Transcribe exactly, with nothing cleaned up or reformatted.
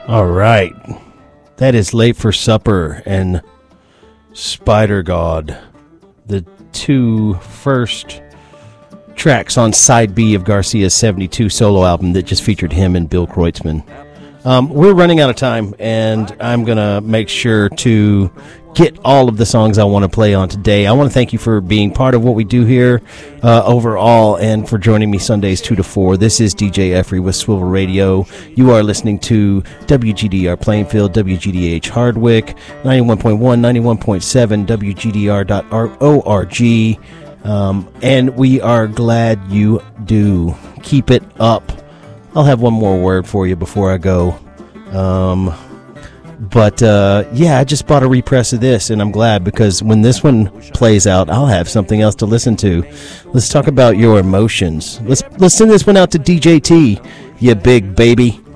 All right. That is Late for Supper and Spider God, the two first tracks on side B of Garcia's seventy-two solo album that just featured him and Bill Kreutzmann. Um, we're running out of time, and I'm going to make sure to get all of the songs I want to play on today. I want to thank you for being part of what we do here uh, overall and for joining me Sundays two to four. This is D J Effrey with Swivel Radio. You are listening to W G D R Plainfield, W G D H Hardwick, ninety-one point one, ninety-one point seven, W G D R dot org. Um, and we are glad you do. Keep it up. I'll have one more word for you before I go. Um, but, uh, yeah, I just bought a repress of this, and I'm glad because when this one plays out, I'll have something else to listen to. Let's talk about your emotions. Let's, let's send this one out to D J T, you big baby.